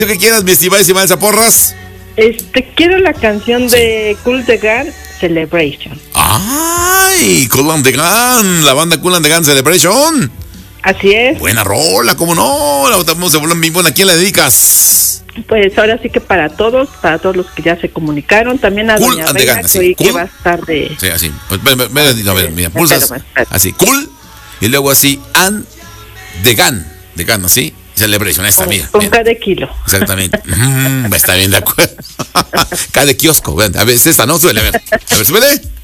¿Qué quieras, mi estimada Elsa Porras? Quiero la canción de Kool the Gang, Celebration. ¡Ay! Kool and the Gang, la banda Kool and the Gang Celebration. Así es. Buena rola, ¿cómo no? La vamos a volar muy buena. ¿A quién la dedicas? Pues ahora sí que para todos los que ya se comunicaron, también a Kool Doña and the Reina, Gang, así, que Kool. va a estar de... Sí, así. A ver, mira, pulsas. Así, Kool. Y luego así, and the Gang. The Gang, así. Celebration, esta, mira. Con cada kilo. Exactamente. Está bien, de acuerdo. Cada kiosco. A ver, es esta, ¿no? Suele, a ver, súbele.